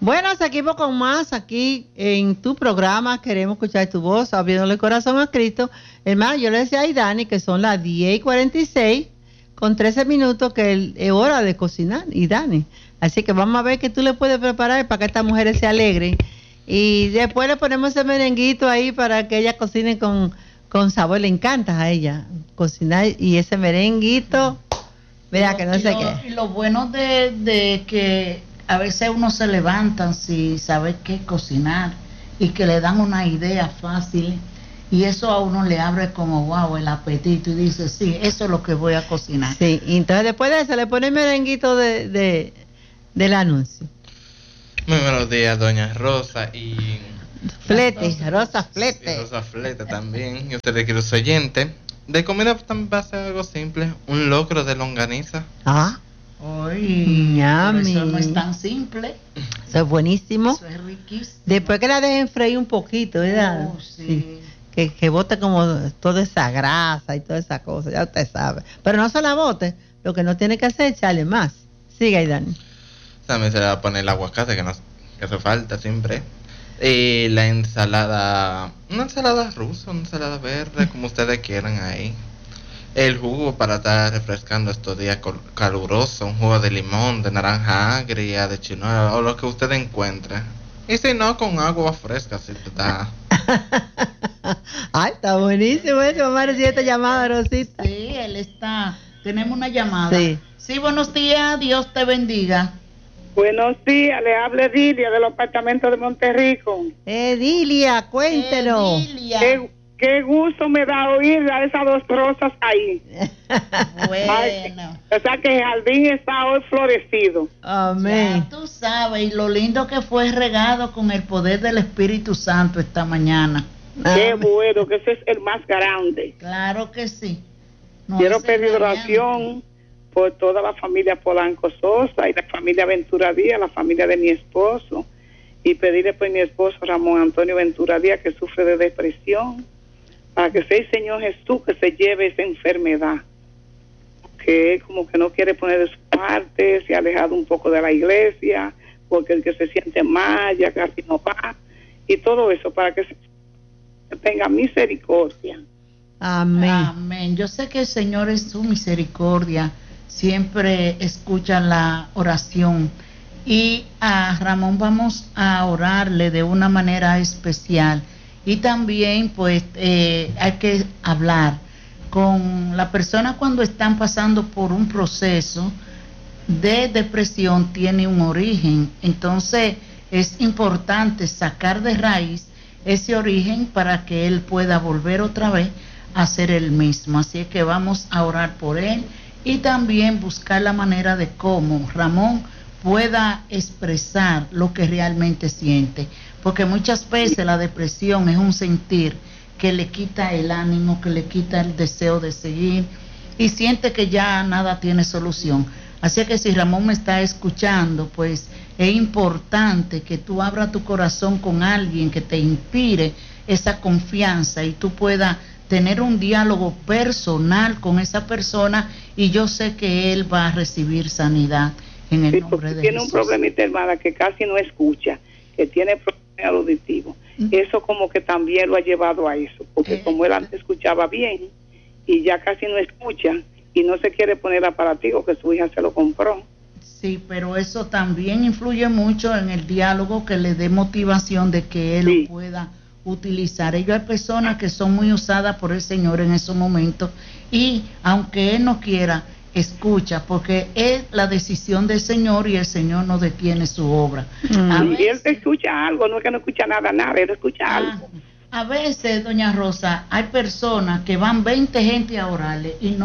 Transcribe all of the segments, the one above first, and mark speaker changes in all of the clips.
Speaker 1: Bueno, seguimos con más aquí en tu programa. Queremos escuchar tu voz, abriéndole el corazón a Cristo. Hermano, yo le decía a Idani que son las 10:46 con 13 minutos, que es hora de cocinar, Idani. Así que vamos a ver qué tú le puedes preparar para que estas mujeres se alegren. Y después le ponemos ese merenguito ahí para que ella cocine con sabor. Le encanta a ella cocinar y ese merenguito, mira que no sé qué.
Speaker 2: Y lo bueno de que a veces uno se levanta sin saber qué cocinar y que le dan una idea fácil y eso a uno le abre como wow el apetito y dice sí, eso es lo que voy a cocinar.
Speaker 1: Sí, y entonces después de eso le pone el merenguito del anuncio.
Speaker 3: Muy buenos días, doña Rosa y
Speaker 1: Rosa Flete.
Speaker 3: Y Rosa Flete también, y ustedes queridos oyentes. De comida también va a ser algo simple, un locro de longaniza.
Speaker 2: Ay, eso no es tan simple.
Speaker 1: Eso es buenísimo.
Speaker 2: Eso es riquísimo.
Speaker 1: Después que la dejen freír un poquito, ¿verdad?
Speaker 2: Sí.
Speaker 1: Que bote como toda esa grasa y toda esa cosa, ya usted sabe. Pero no se la bote, lo que no tiene que hacer es echarle más. Siga, Idani.
Speaker 3: También se le va a poner el aguacate que hace falta siempre. Y la ensalada, una ensalada rusa, una ensalada verde, como ustedes quieran ahí. El jugo para estar refrescando estos días calurosos, un jugo de limón, de naranja agria, de chinola, o lo que usted encuentre. Y si no, con agua fresca, si te da.
Speaker 1: Ay, está buenísimo eso. Vamos a recibir esta llamada, Rosita.
Speaker 2: Sí, él está. Tenemos una llamada.
Speaker 1: Sí,
Speaker 2: buenos días, Dios te bendiga.
Speaker 4: Buenos días, le habla Edilia del apartamento de Monterrico.
Speaker 1: Edilia, cuéntenos.
Speaker 2: Edilia.
Speaker 4: Qué gusto me da oír a esas dos rosas ahí.
Speaker 2: Bueno.
Speaker 4: O sea que el jardín está hoy florecido.
Speaker 1: Amén.
Speaker 2: Ya tú sabes, y lo lindo que fue regado con el poder del Espíritu Santo esta mañana.
Speaker 4: Qué bueno, que ese es el más grande.
Speaker 2: Claro que sí.
Speaker 4: Quiero pedir oración por toda la familia Polanco Sosa y la familia Ventura Díaz, la familia de mi esposo, y pedirle por mi esposo Ramón Antonio Ventura Díaz, que sufre de depresión, para que sea el Señor Jesús que se lleve esa enfermedad, que él como que no quiere poner de su parte, se ha alejado un poco de la iglesia, porque el que se siente mal ya casi no va, y todo eso para que se tenga misericordia.
Speaker 1: Amén.
Speaker 2: Amén. Yo sé que el Señor es su misericordia, siempre escucha la oración. Y a Ramón vamos a orarle de una manera especial. Y también pues hay que hablar con la persona cuando están pasando por un proceso de depresión, tiene un origen. Entonces es importante sacar de raíz ese origen para que él pueda volver otra vez a ser el mismo. Así que vamos a orar por él y también buscar la manera de cómo Ramón pueda expresar lo que realmente siente, porque muchas veces la depresión es un sentir que le quita el ánimo, que le quita el deseo de seguir y siente que ya nada tiene solución. Así que si Ramón me está escuchando, pues es importante que tú abras tu corazón con alguien que te inspire esa confianza y tú puedas tener un diálogo personal con esa persona, y yo sé que él va a recibir sanidad en el nombre de
Speaker 4: tiene
Speaker 2: Jesús.
Speaker 4: Un problemita, hermana, que casi no escucha, que tiene problema auditivo. Eso como que también lo ha llevado a eso, porque como él antes escuchaba bien y ya casi no escucha y no se quiere poner aparativo, que su hija se lo compró.
Speaker 2: Sí, pero eso también influye mucho en el diálogo, que le dé motivación de que él lo pueda utilizar. Ellos hay personas que son muy usadas por el Señor en esos momentos, y aunque él no quiera, escucha, porque es la decisión del Señor y el Señor no detiene su obra.
Speaker 4: Y él escucha algo, no es que no escucha nada, él escucha algo.
Speaker 2: A veces, doña Rosa, hay personas que van 20 gente a orarle y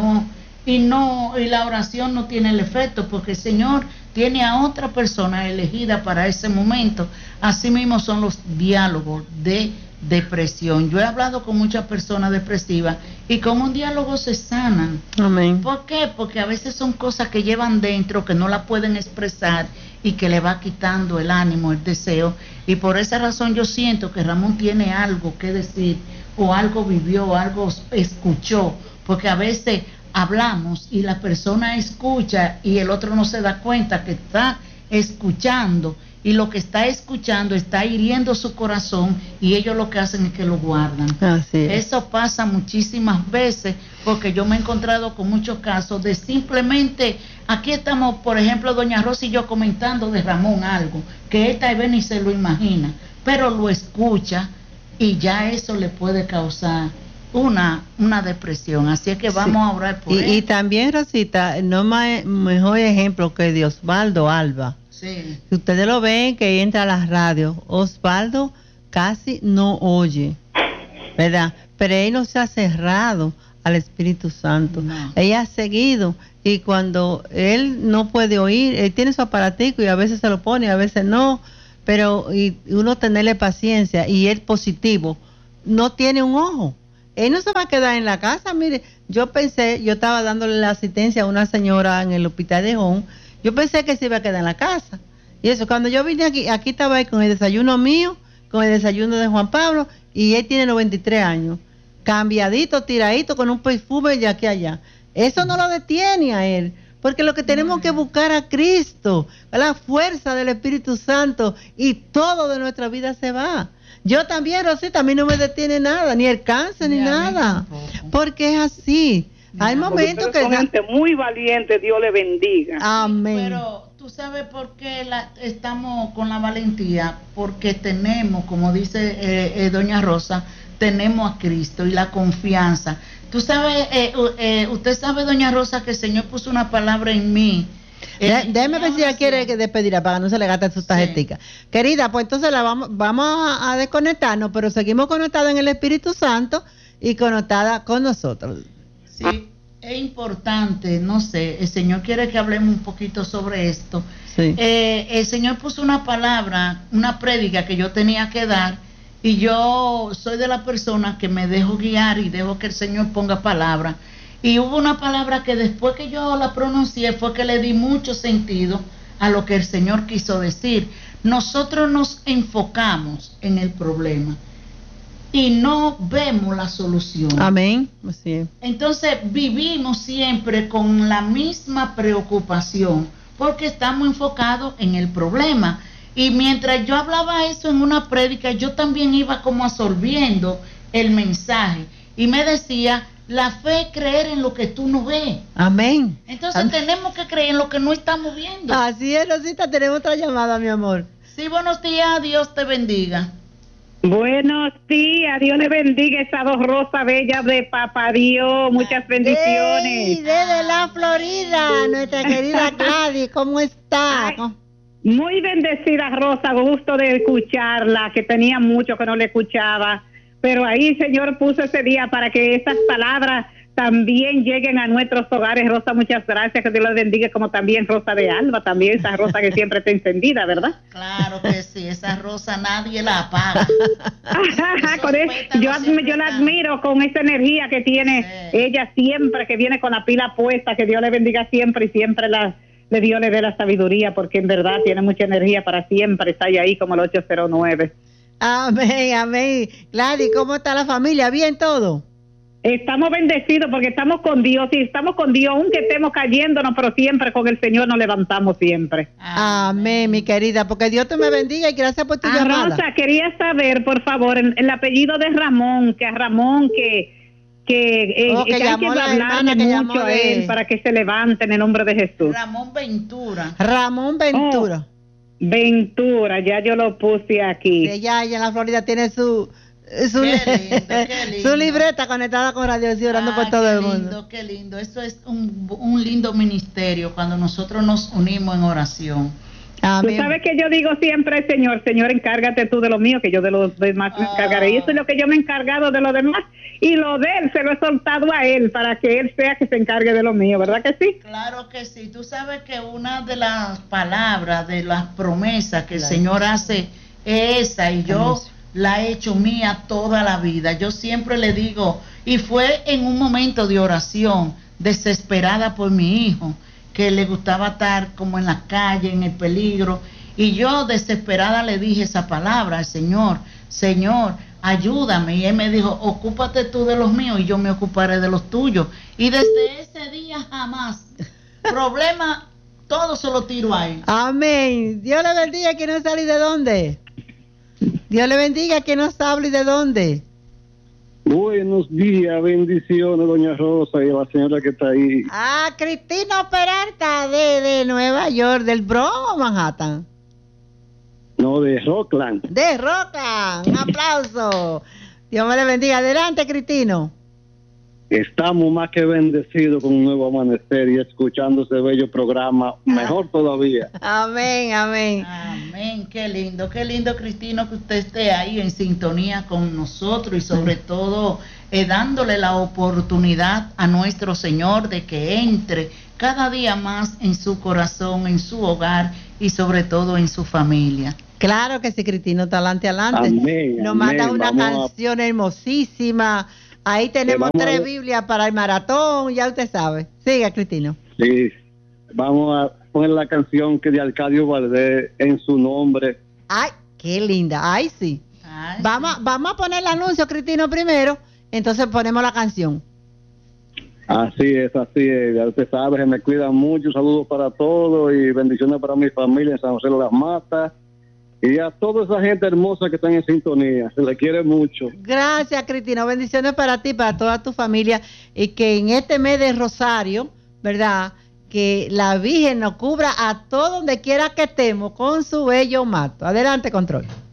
Speaker 2: la oración no tiene el efecto, porque el Señor tiene a otra persona elegida para ese momento. Así mismo son los diálogos de depresión. Yo he hablado con muchas personas depresivas y con un diálogo se sanan.
Speaker 1: Amén.
Speaker 2: ¿Por qué? Porque a veces son cosas que llevan dentro, que no la pueden expresar y que le va quitando el ánimo, el deseo, y por esa razón yo siento que Ramón tiene algo que decir, o algo vivió, o algo escuchó, porque a veces hablamos y la persona escucha y el otro no se da cuenta que está escuchando, y lo que está escuchando está hiriendo su corazón y ellos lo que hacen es que lo guardan.
Speaker 1: Así es.
Speaker 2: Eso pasa muchísimas veces porque yo me he encontrado con muchos casos de simplemente, aquí estamos, por ejemplo, doña Rosa y yo comentando de Ramón algo, que él tal vez ni se lo imagina, pero lo escucha y ya eso le puede causar una depresión. Así es que vamos a orar por él.
Speaker 1: Y también, Rosita, no más mejor ejemplo que de Osvaldo Alba.
Speaker 2: Sí.
Speaker 1: Si ustedes lo ven que entra a las radios, Osvaldo casi no oye, ¿verdad? Pero él no se ha cerrado al Espíritu Santo.
Speaker 2: No.
Speaker 1: Ella ha seguido, y cuando él no puede oír, él tiene su aparatico y a veces se lo pone, a veces no, pero y uno tenerle paciencia, y él positivo, no tiene un ojo. Él no se va a quedar en la casa. Mire, yo estaba dándole la asistencia a una señora en el hospital de Home. Yo pensé que se iba a quedar en la casa. Y eso, cuando yo vine aquí estaba él con el desayuno mío, con el desayuno de Juan Pablo, y él tiene 93 años. Cambiadito, tiradito, con un perfume de aquí a allá. Eso no lo detiene a él, porque lo que tenemos que buscar a Cristo, la fuerza del Espíritu Santo, y todo de nuestra vida se va. Yo también, Rosita, a mí no me detiene nada, ni el cáncer, ni nada, porque es así. Hay momentos que...
Speaker 4: Son gente muy valiente, Dios le bendiga.
Speaker 1: Amén.
Speaker 2: Pero tú sabes por qué estamos con la valentía, porque tenemos, como dice doña Rosa, tenemos a Cristo y la confianza. Tú sabes, usted sabe, doña Rosa, que el Señor puso una palabra en mí.
Speaker 1: Déjeme ver si ella quiere despedirla para que no se le gaste su tarjetica. Sí. Querida, pues entonces vamos a desconectarnos, pero seguimos conectados en el Espíritu Santo y conectada con nosotros.
Speaker 2: Sí, es importante, no sé, el Señor quiere que hablemos un poquito sobre esto.
Speaker 1: Sí.
Speaker 2: El Señor puso una palabra, una prédica que yo tenía que dar, y yo soy de la persona que me dejo guiar y dejo que el Señor ponga palabra. Y hubo una palabra que después que yo la pronuncié fue que le di mucho sentido a lo que el Señor quiso decir. Nosotros nos enfocamos en el problema y no vemos la solución.
Speaker 1: Amén. Así es.
Speaker 2: Entonces vivimos siempre con la misma preocupación porque estamos enfocados en el problema. Y mientras yo hablaba eso en una prédica, yo también iba como absorbiendo el mensaje y me decía: la fe es creer en lo que tú no ves.
Speaker 1: Amén.
Speaker 2: Entonces
Speaker 1: Amén.
Speaker 2: Tenemos que creer en lo que no estamos viendo.
Speaker 1: Así es, Rosita, tenemos otra llamada, mi amor.
Speaker 2: Sí, buenos días, Dios te bendiga.
Speaker 4: Buenos días, Dios le bendiga esa dos rosas bellas de Papá Dios, muchas bendiciones.
Speaker 1: Hey, desde la Florida, nuestra querida Gladys, ¿cómo está?
Speaker 4: Ay, muy bendecida, Rosa, gusto de escucharla, que tenía mucho que no le escuchaba, pero ahí Señor puso ese día para que esas palabras también lleguen a nuestros hogares. Rosa, muchas gracias, que Dios los bendiga, como también Rosa de Alba, también esa Rosa que siempre está encendida, ¿verdad?
Speaker 2: Claro que sí, esa Rosa nadie la apaga.
Speaker 4: Yo la admiro con esa energía que tiene, sí. Ella siempre, que viene con la pila puesta, que Dios le bendiga siempre y siempre Dios le dé la sabiduría, porque en verdad tiene mucha energía para siempre, está ahí como el 809.
Speaker 1: Amén, amén. Gladys, ¿cómo está la familia? ¿Bien todo?
Speaker 4: Estamos bendecidos porque estamos con Dios, y estamos con Dios, aunque estemos cayéndonos, pero siempre con el Señor nos levantamos siempre.
Speaker 1: Amén, mi querida, porque Dios te me bendiga y gracias por tu llamada.
Speaker 4: Rosa, quería saber, por favor, el apellido de Ramón, que hay que hablarle mucho a él para que se levante en el nombre de Jesús.
Speaker 2: Ramón Ventura.
Speaker 1: Ramón Ventura.
Speaker 4: Ventura, ya yo lo puse aquí.
Speaker 1: Sí, ella en la Florida tiene su libreta conectada con Radio Dios, orando por todo el mundo.
Speaker 2: Qué lindo. Eso es un lindo ministerio cuando nosotros nos unimos en oración.
Speaker 1: Amén.
Speaker 4: Tú sabes que yo digo siempre: Señor, encárgate tú de lo mío, que yo de los demás me encargaré. Y eso es lo que yo me he encargado de lo demás, y lo de él se lo he soltado a él para que él sea que se encargue de lo mío, ¿verdad que sí?
Speaker 2: Claro que sí. Tú sabes que una de las palabras, de las promesas que el Señor hace es esa, y yo la he hecho mía toda la vida. Yo siempre le digo, y fue en un momento de oración desesperada por mi hijo, que le gustaba estar como en la calle, en el peligro, y yo desesperada le dije esa palabra al Señor: Señor, ayúdame. Y él me dijo: ocúpate tú de los míos y yo me ocuparé de los tuyos. Y desde ese día jamás problema todo se lo tiro a él.
Speaker 1: Amén. Dios le bendiga. ¿Quién nos sale y de dónde? Dios le bendiga. ¿Quién nos habla y de dónde?
Speaker 5: Buenos días, bendiciones, doña Rosa y a la señora que está ahí.
Speaker 1: Ah, Cristina Peralta de Nueva York, del Bronx o Manhattan.
Speaker 5: No, de Rockland.
Speaker 1: De Rockland. Un aplauso. Dios me le bendiga. Adelante, Cristino.
Speaker 5: Estamos más que bendecidos con un nuevo amanecer y escuchando ese bello programa, mejor todavía.
Speaker 1: Amén, amén.
Speaker 2: Amén, qué lindo, Cristino, que usted esté ahí en sintonía con nosotros y sobre todo dándole la oportunidad a nuestro Señor de que entre cada día más en su corazón, en su hogar y sobre todo en su familia.
Speaker 1: Claro que sí, Cristino, está adelante.
Speaker 5: Amén,
Speaker 1: Nos
Speaker 5: amén.
Speaker 1: manda una
Speaker 5: Vamos
Speaker 1: canción hermosísima. Ahí tenemos 3 Biblias para el maratón, ya usted sabe. Siga, Cristino.
Speaker 5: Sí, vamos a poner la canción que de Arcadio Valdés, En su nombre.
Speaker 1: Ay, qué linda. Ay, sí.
Speaker 2: Ay,
Speaker 1: Vamos a poner el anuncio, Cristino, primero. Entonces ponemos la canción.
Speaker 5: Así es, ya usted sabe, se me cuidan mucho, saludos para todos y bendiciones para mi familia en San José de las Matas y a toda esa gente hermosa que están en sintonía, se le quiere mucho.
Speaker 1: Gracias, Cristino, bendiciones para ti, para toda tu familia y que en este mes de Rosario, ¿verdad?, que la Virgen nos cubra a todo donde quiera que estemos con su bello manto. Adelante, control.